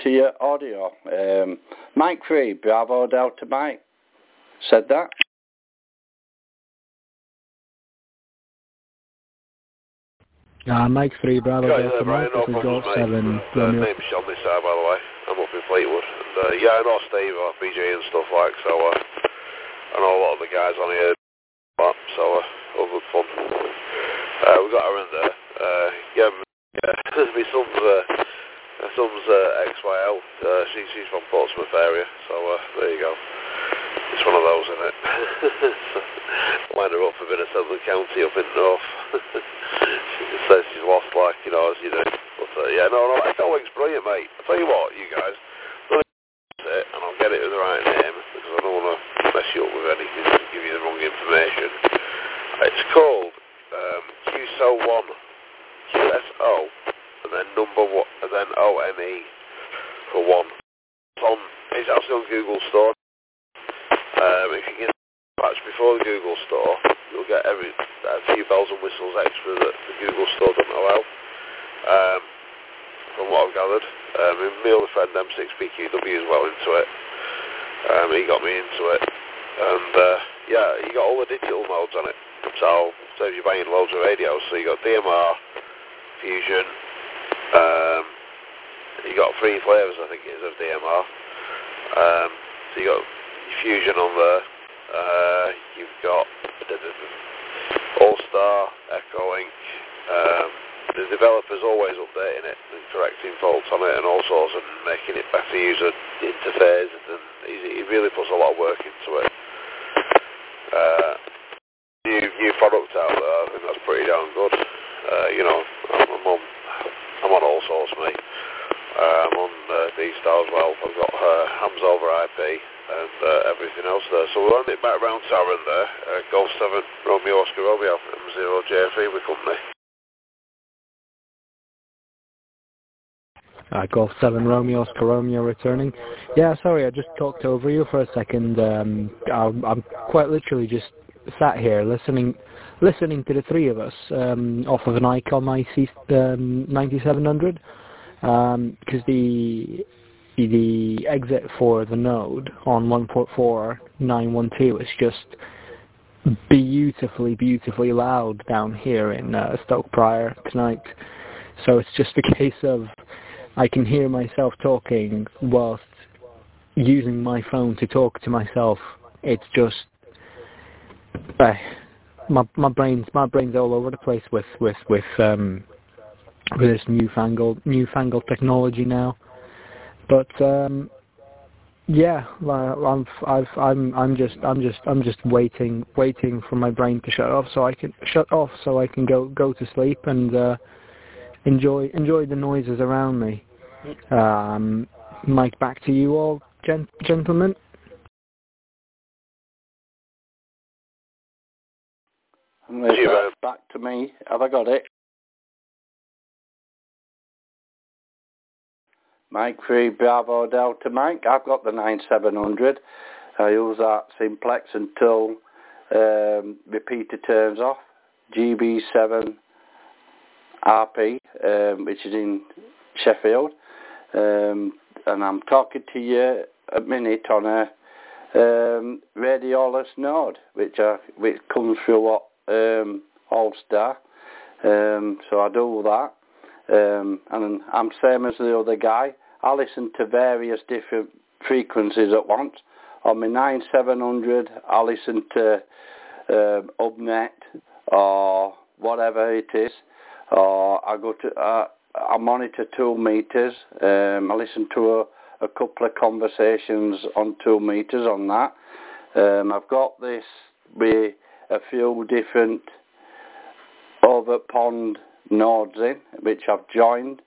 to your audio. Mike 3, Bravo Delta Mike. Said that. Mike 3, Bravo Delta Brian, Mike. no This is Golf problems, 7. name's Sean this side, by the way. I'm up in Fleetwood. And, yeah, I know Steve, BJ and stuff like, so I know a lot of the guys on here, so all good fun. We got her in there. Yeah, my son's ex-YL. She's from Portsmouth area, so there you go. It's one of those, isn't it? Line her up a bit of Sutherland County up in the north. She says she's lost, like, you know, as you do. But yeah, no, Wing's brilliant, mate. I'll tell you what, you guys, it, and I'll get it with the right name, because I don't want to mess you up with anything to give you the wrong information. It's called QSO1, QSO, and then number one, and then ONE for one. It's actually on Google Store. If you get a patch before the Google Store, you'll get a few bells and whistles extra that the Google Store doesn't allow. From what I've gathered, my other friend M6PQW is well into it. He got me into it, and yeah, you got all the digital modes on it. So if you're buying loads of radios, so you got DMR, Fusion. You got 3 flavors, I think it is, of DMR. So you got Fusion on there. You've got All-Star, Echo Inc. The developer's always updating it and correcting faults on it and all sorts and making it better user interface, and he really puts a lot of work into it. New product out there, I think that's pretty darn good. You know, I'm on all sorts, mate. I'm on D-Star as well. I've got Hams over IP and everything else there. So we'll hand it back round to Aaron there. Golf 7, Romeo Oscar Romeo, M0JFE with company. Golf 7, Romeo Oscar Romeo returning. Yeah, sorry, I just talked over you for a second. I'm quite literally just sat here listening to the three of us off of an Icom IC 9700, because the exit for the node on 1.4.912 is just beautifully loud down here in Stoke Prior tonight. So it's just a case of I can hear myself talking whilst using my phone to talk to myself. It's just my brain's all over the place with this newfangled technology now. But yeah, I'm just waiting for my brain to shut off so I can go to sleep and enjoy the noises around me. Mike, back to you all, gentlemen. Back to me. Have I got it? Mike 3, Bravo Delta Mike. I've got the 9700. I use that simplex until repeater turns off. GB7 RP, which is in Sheffield. And I'm talking to you a minute on a radioless node, which comes through what All-Star. So I do that. And I'm same as the other guy. I listen to various different frequencies at once. On my 9700, I listen to Hubnet or whatever it is. Or I go to I monitor 2 meters. I listen to a couple of conversations on 2 meters on that. I've got this with a few different over pond nodes in, which I've joined.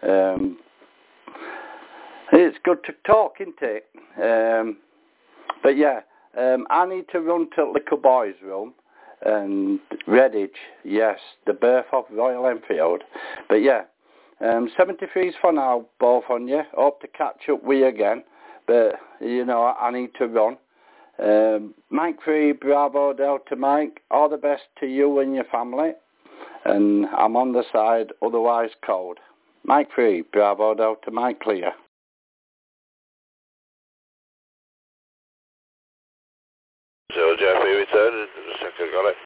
It's good to talk, isn't it? But yeah, I need to run to Liquor Boys' room and Redditch, yes, the birth of Royal Enfield. But yeah, 73s for now, both on you. Hope to catch up with you again, but you know, I need to run. Mike 3, Bravo Delta Mike, all the best to you and your family. And I'm on the side, otherwise cold. Mike 3, Bravo Delta Mike, clear. So Jeffrey returning. Just a second, got it.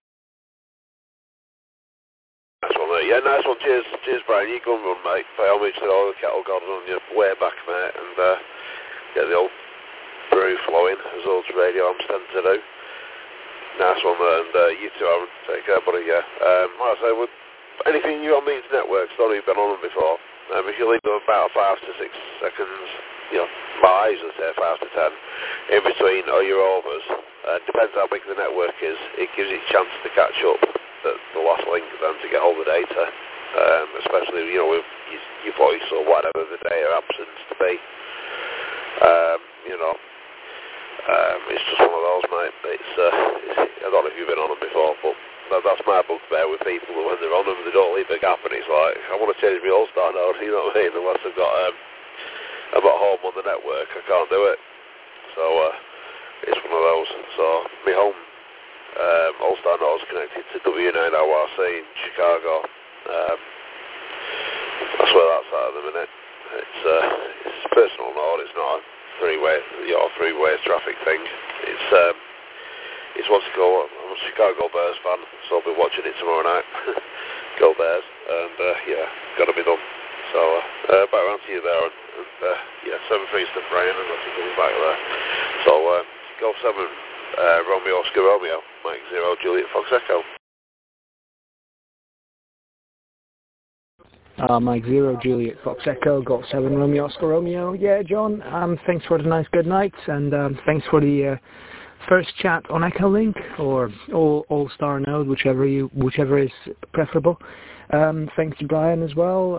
Nice one, mate. Yeah, nice one. Cheers, Brian. You go and run, mate. By all means, all the kettle gone on your way back, mate, and get the old brew flowing, as old radio arms tend to do. Nice one, and you too, Aaron. Take care, buddy. Yeah. Like I say, with anything you on Means Network, sorry you've been on them before. If you leave them about 5 to 6 seconds, you know, my eyes would say 5 to 10 in between or your overs. Depends how big the network is. It gives you a chance to catch up the last link then to get all the data, especially, you know, with your voice or whatever the data happens to be. You know, it's just one of those, mate. I don't know if you've been on them before, but that's my bugbear with people. When they're on them, they don't leave a gap, and it's like, I want to change my All-Star node, you know what I mean? Unless I've got I'm at home on the network, I can't do it. So it's one of those. So my home All-Star node's connected to W9RC in Chicago. That's where that's at the minute. It's a personal node. It's not a three-way traffic thing. It's what's it called. I'm a Chicago Bears fan, so I'll be watching it tomorrow night. Go Bears, and yeah, got to be done. So back around to you there, and yeah, 7-3 to Brian, and that's coming back there. So Golf 7, Romeo Oscar Romeo, Mike 0 Juliet Fox Echo. Mike 0 Juliet Fox Echo, Golf 7 Romeo Oscar Romeo. Yeah, John, thanks for the nice good night, and thanks for the first chat on Echo Link or All-Star Node, whichever is preferable. Thanks to Brian as well.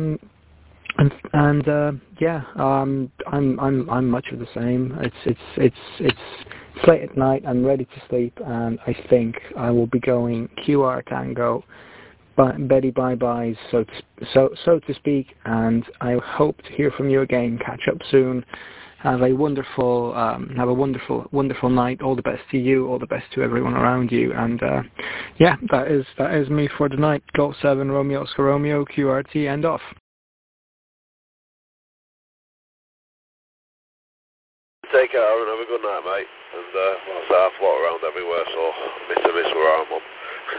Yeah, I'm much of the same. It's late at night. I'm ready to sleep, and I think I will be going QR Tango, Betty bye-byes, so to speak. And I hope to hear from you again. Catch up soon. Have a wonderful night. All the best to you. All the best to everyone around you. And yeah, that is me for tonight. Golf 7 Romeo Oscar Romeo QRT end off. Take care, Aaron. Have a good night, mate. And I float around everywhere, so miss where I'm on.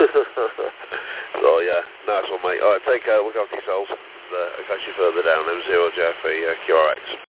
So yeah, nice one, mate. All right, take care. Look after yourselves. I'll catch you further down. M0 Jeffrey QRX.